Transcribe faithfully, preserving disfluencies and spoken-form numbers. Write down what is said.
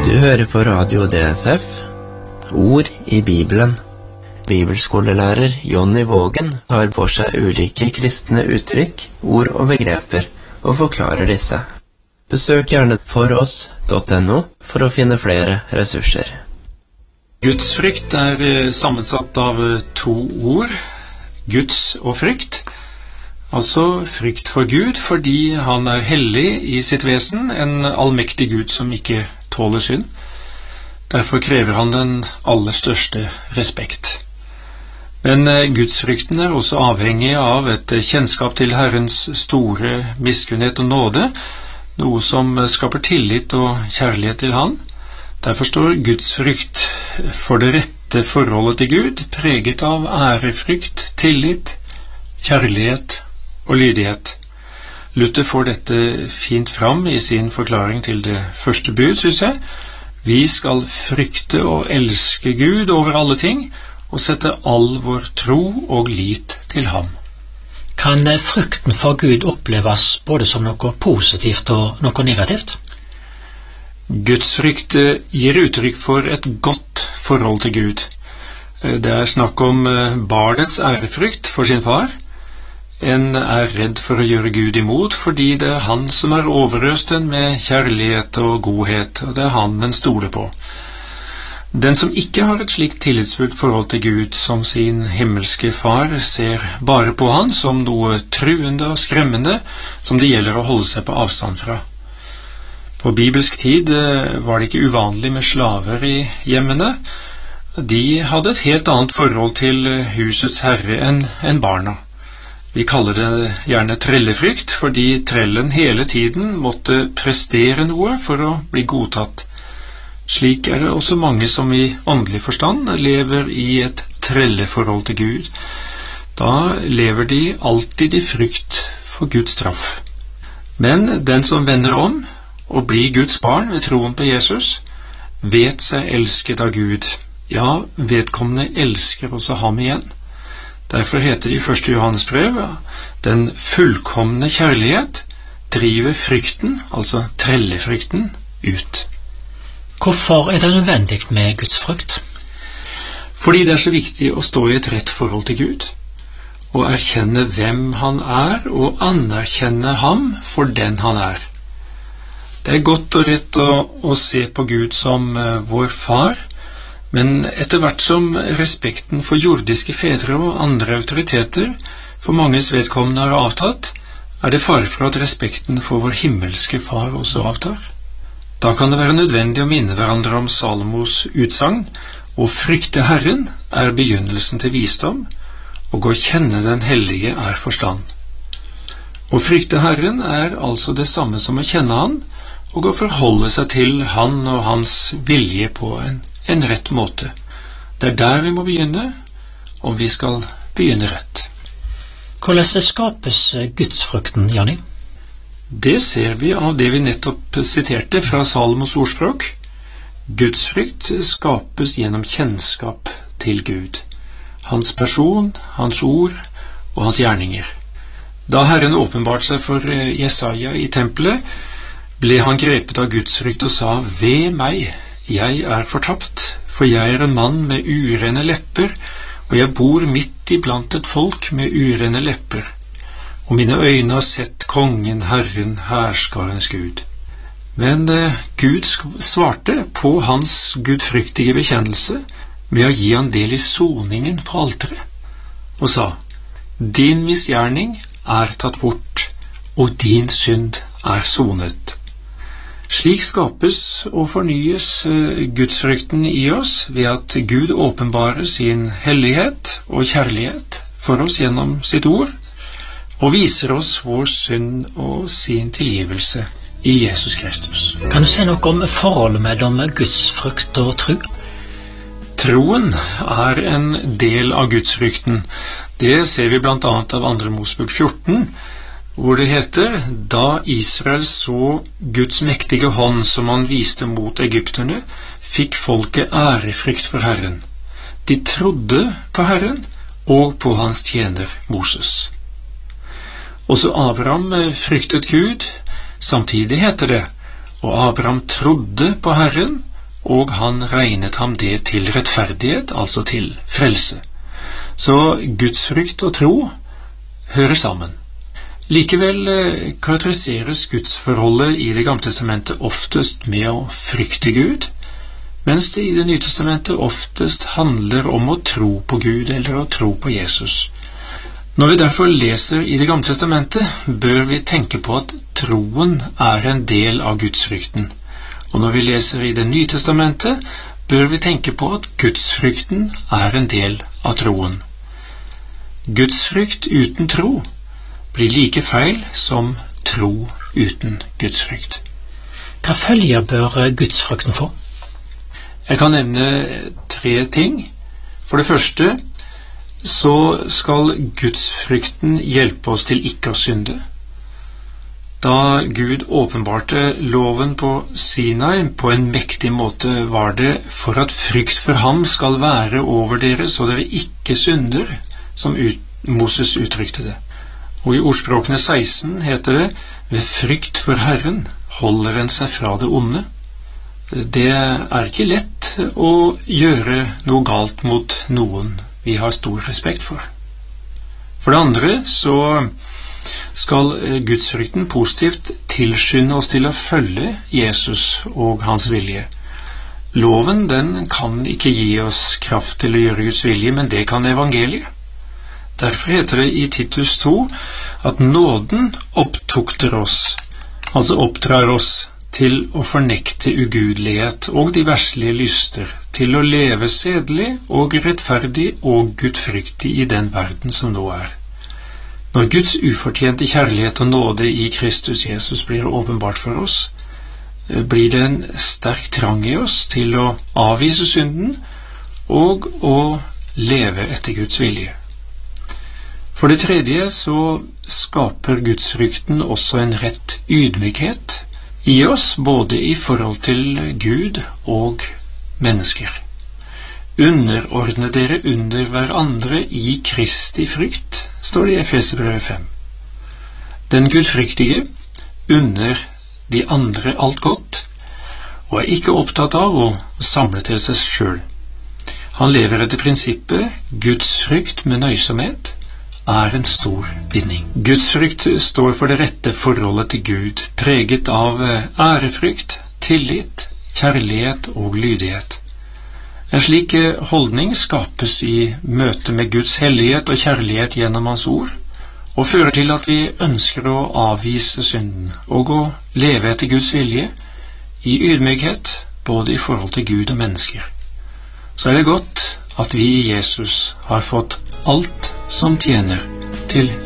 Du hører på Radio D S F, Ord i Bibelen. Bibelskolelærer Jonny Vågen tar for seg ulike kristne uttrykk, ord og begreper, og forklarer disse. Besøk gjerne foross punktum no for å finne flere ressurser. Gudsfrykt er sammensatt av to ord, Guds og frykt. Altså frykt for Gud fordi han er hellig i sitt vesen, en allmektig Gud som ikke tåler synd. Derfor krever han den aller største respekt. Men gudsfrykten er også avhengig av et kjennskap til Herrens store miskunnhet og nåde, noe som skaper tillit og kjærlighet til han. Derfor står gudsfrykt for det rette forholdet til Gud, preget av ærefrykt, tillit, kjærlighet og lydighet. Luther får dette fint fram i sin forklaring til det første bud, synes jeg. Vi skal frykte og elske Gud over alle ting, og sette all vår tro og lit til ham. Kan frykten for Gud oppleves både som noe positivt og noe negativt? Gudsfrykt gir uttrykk for et godt forhold til Gud. Det er snakk om barnets ærefrykt for sin far. En er redd for å gjøre Gud imot, fordi det er han som er overøst den med kjærlighet og godhet, og det er han den stoler på. Den som ikke har et slikt tillitsfullt forhold til Gud som sin himmelske far, ser bare på han som noe truende og skremmende, som det gjelder å holde seg på avstand fra. På bibelsk tid var det ikke uvanlig med slaver i hjemmene. De hadde et helt annet forhold til husets herre enn en barna. Vi kaller det gjerne trellefrykt, fordi trellen hele tiden måtte prestere noe for å bli godtatt. Slik er det også mange som i åndelig forstand lever i et trelleforhold til Gud. Da lever de alltid i frykt for Guds straff. Men den som vender om og blir Guds barn ved troen på Jesus, vet seg elsket av Gud. Ja, vedkommende elsker også ham igjen. Derfor heter det i første Johannes brev, den fullkomne kjærlighet driver frykten, altså trellefrykten, ut. Hvorfor er det nødvendig med Guds frykt? Fordi det er så viktig å stå i et rett forhold til Gud, og erkjenne hvem han er, og anerkjenne ham for den han er. Det er godt og rett å, å se på Gud som uh, vår far, men etter hvert som respekten for jordiske fedre og andre autoriteter for manges vedkommende har avtatt, er det fare for at respekten for vår himmelske far også avtar. Da kan det være nødvendig å minne hverandre om Salomos utsagn, å frykte Herren er begynnelsen til visdom, og å kjenne den hellige er forstand. Å frykte Herren er altså det samme som å kjenne han, og å forholde seg til han og hans vilje på en en rett måte. Det er der vi må begynne, om vi skal begynne rett. Hvordan skapes gudsfrykten, Janni? Det ser vi av det vi nettopp siterte fra Salomos ordspråk. Gudsfrykt skapes gjennom kjennskap til Gud, hans person, hans ord og hans gjerninger. Da Herren åpenbarte seg for Jesaja i tempelet, ble han grepet av gudsfrykt og sa, «Ved meg, jeg er fortapt, for jeg er en mann med urene lepper, og jeg bor midt iblant et folk med urene lepper. Og mine øyne har sett kongen, Herren, hærskarens Gud.» Men eh, Gud svarte på hans gudfryktige bekjennelse med å gi han del i soningen på alteret, og sa, «Din misgjerning er tatt bort, og din synd er sonet.» Slik skapes og fornyes gudsfrykten i oss ved at Gud åpenbarer sin hellighet og kjærlighet for oss gjennom sitt ord, og viser oss vår synd og sin tilgivelse i Jesus Kristus. Kan du si noe om forholdet mellom gudsfrykt og tro? Troen er en del av gudsfrykten. Det ser vi blant annet av andre Mosebok fjorten, hvor det heter, da Israel så Guds mektige hånd som han viste mot egypterne, fikk folket ærefrykt for Herren. De trodde på Herren og på hans tjener Moses. Også Abraham fryktet Gud, samtidig heter det, og Abraham trodde på Herren, og han regnet ham det til rettferdighet, altså til frelse. Så gudsfrykt og tro hører sammen. Likevel karakteriseres gudsforholdet i Det gamle testamentet oftest med å frykte Gud, mens det i Det nye testamentet oftest handler om å tro på Gud eller å tro på Jesus. Når vi derfor leser i Det gamle testamentet, bør vi tenke på at troen er en del av gudsfrykten. Og når vi leser i Det nye testamentet, bør vi tenke på at gudsfrykten er en del av troen. Gudsfrykt uten tro blir like feil som tro uten gudsfrykt. Hva følger bør gudsfrykten få? Jeg kan nevne tre ting. For det første så skal gudsfrykten hjelpe oss til ikke å synde. Da Gud åpenbarte loven på Sinai på en mektig måte, var det for at frykt for ham skal være over dere, så dere ikke synder, som ut, Moses uttrykte det. Og i ordspråkene seksten heter det, ved frykt for Herren holder en seg fra det onde. Det er ikke lett å gjøre noe galt mot noen vi har stor respekt for. For det andre så skal gudsfrykten positivt tilskynde oss til å følge Jesus og hans vilje. Loven, den kan ikke gi oss kraft til å gjøre Guds vilje, men det kan evangeliet. Derfor heter det i Titus to at nåden opptukter oss, altså oppdrar oss til å fornekte ugudelighet og de verslige lyster, til å leve sedelig og rettferdig og gudfryktig i den verden som nå er. Når Guds ufortjente kjærlighet og nåde i Kristus Jesus blir åpenbart for oss, blir det en sterk trang i oss til å avvise synden og å leve etter Guds vilje. For det tredje så skaper gudsfrykten også en rett ydmykhet i oss, både i forhold til Gud og mennesker. Underordne dere under hverandre i Kristi frykt, står det i Efeserbrevet fem. Den gudfryktige unner de andre alt godt, og er ikke opptatt av å samle til seg selv. Han lever etter prinsippet gudsfrykt med nøysomhet er en stor binding. Gudsfrykt står for det rette forholdet til Gud, preget av ærefrykt, tillit, kjærlighet og lydighet. En slik holdning skapes i møte med Guds hellighet og kjærlighet gjennom hans ord, og fører til at vi ønsker å avvise synden og å leve etter Guds vilje i ydmykhet, både i forhold til Gud og mennesker. Så er det godt at vi i Jesus har fått alt som tjener til